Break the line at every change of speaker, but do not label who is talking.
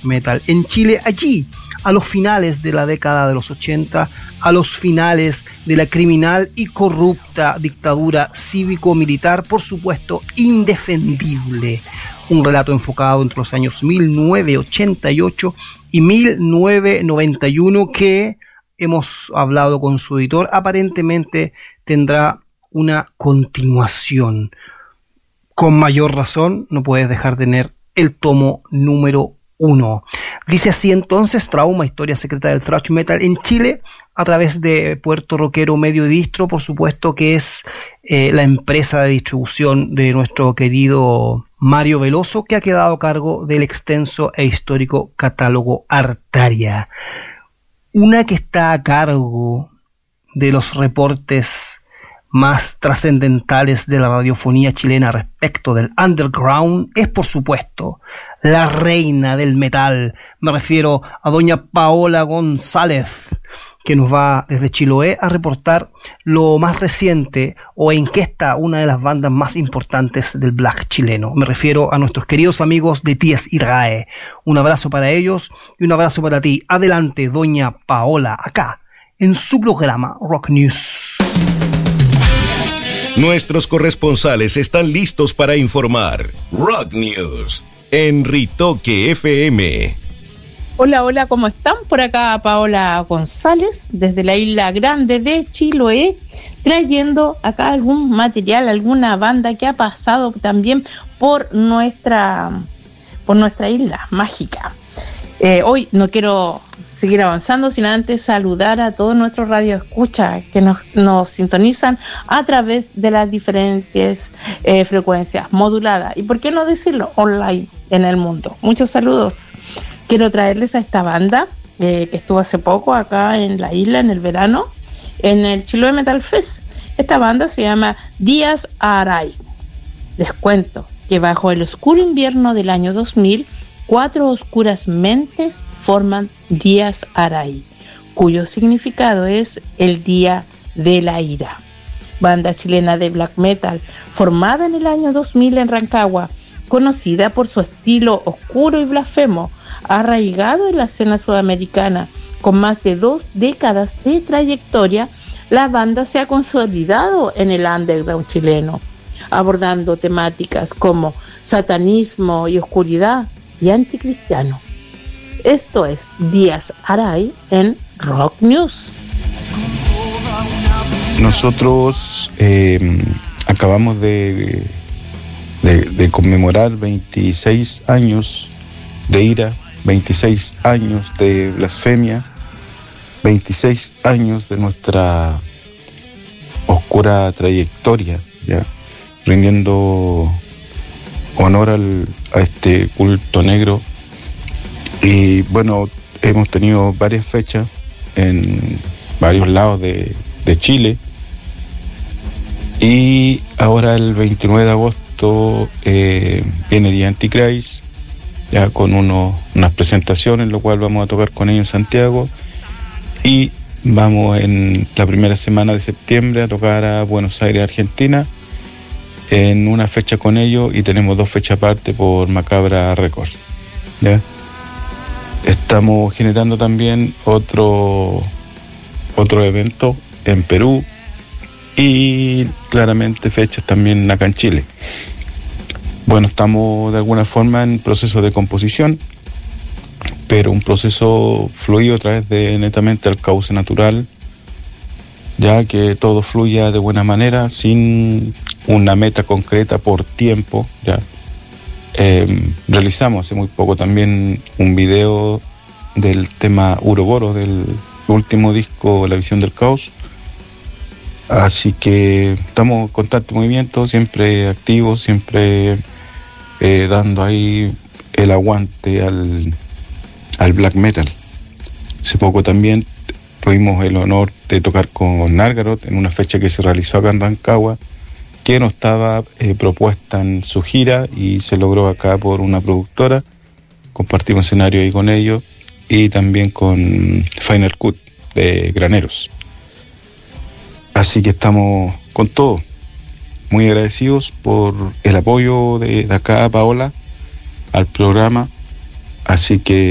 thrash metal en Chile, allí a los finales de la década de los 80, a los finales de la criminal y corrupta dictadura cívico-militar, por supuesto, indefendible. Un relato enfocado entre los años 1988 y 1991 que, hemos hablado con su editor, aparentemente tendrá una continuación. Con mayor razón, no puedes dejar de tener el tomo número 1. Dice así entonces: Trauma, historia secreta del thrash metal en Chile, a través de Puerto Rockero Medio Distro, por supuesto, que es la empresa de distribución de nuestro querido Mario Veloso, que ha quedado a cargo del extenso e histórico catálogo Artaria. Una que está a cargo de los reportes más trascendentales de la radiofonía chilena respecto del underground es, por supuesto, la reina del metal. Me refiero a doña Paola González, que nos va desde Chiloé a reportar lo más reciente o en qué está una de las bandas más importantes del black chileno. Me refiero a nuestros queridos amigos de Ties y Rae. Un abrazo para ellos y un abrazo para ti. Adelante, doña Paola, acá en su programa Rock News.
Nuestros corresponsales están listos para informar. Rock News en Ritoque FM.
Hola, hola, ¿cómo están? Por acá Paola González, desde la Isla Grande de Chiloé, trayendo acá algún material, alguna banda que ha pasado también por nuestra isla mágica. Hoy no quiero seguir avanzando sin antes saludar a todos nuestros radioescuchas que nos sintonizan a través de las diferentes frecuencias moduladas y, por qué no decirlo, online en el mundo. Muchos saludos. Quiero traerles a esta banda que estuvo hace poco acá en la isla en el verano, en el Chiloé Metal Fest. Esta banda se llama Díaz Aray. Les cuento que bajo el oscuro invierno del año 2000, 4 oscuras mentes forman Díaz Aray, cuyo significado es el Día de la Ira. Banda chilena de black metal, formada en el año 2000 en Rancagua, conocida por su estilo oscuro y blasfemo, arraigado en la escena sudamericana. Con más de 2 décadas de trayectoria, la banda se ha consolidado en el underground chileno, abordando temáticas como satanismo y oscuridad y anticristiano. Esto es Díaz Aray en Rock News.
Nosotros acabamos de conmemorar 26 años de ira, 26 años de blasfemia, 26 años de nuestra oscura trayectoria, ¿ya? Rindiendo honor a este culto negro. Y bueno, hemos tenido varias fechas en varios lados de Chile. Y ahora el 29 de agosto viene The Antichrist, ya con unas presentaciones, lo cual vamos a tocar con ellos en Santiago. Y vamos en la primera semana de septiembre a tocar a Buenos Aires, Argentina, en una fecha con ellos, y tenemos 2 fechas aparte por Macabra Records, ¿ya? Estamos generando también otro evento en Perú y claramente fechas también acá en Chile. Bueno, estamos de alguna forma en proceso de composición, pero un proceso fluido a través de netamente el cauce natural, ya que todo fluya de buena manera, sin una meta concreta por tiempo, ya. Realizamos hace muy poco también un video del tema Uroboros, del último disco La Visión del Caos. Así que estamos en constante movimiento, siempre activos, siempre dando ahí el aguante al black metal. Hace poco también tuvimos el honor de tocar con Nargaroth en una fecha que se realizó acá en Rancagua, que no estaba propuesta en su gira y se logró acá por una productora. Compartimos escenario ahí con ellos y también con Final Cut de Graneros. Así que estamos con todo, muy agradecidos por el apoyo de acá, Paola, al programa. Así que